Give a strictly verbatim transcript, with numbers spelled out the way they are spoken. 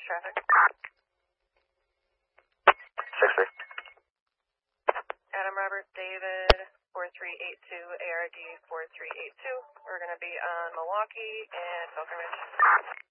traffic. six three. Adam Robert David, four three eight two, A R D four three eight two. We're going to be on Milwaukee and Falcon Ridge.